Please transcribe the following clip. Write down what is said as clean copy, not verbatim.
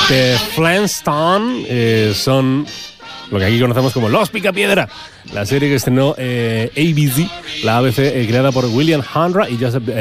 The Flintstones son lo que aquí conocemos como Los Picapiedra, la serie que estrenó ABC, la ABC, creada por William Hanna y Joseph